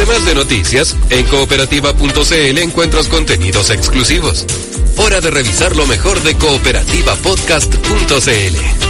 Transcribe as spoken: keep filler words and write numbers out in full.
Además de noticias, en cooperativa punto c l encuentras contenidos exclusivos. Hora de revisar lo mejor de cooperativa podcast punto c l.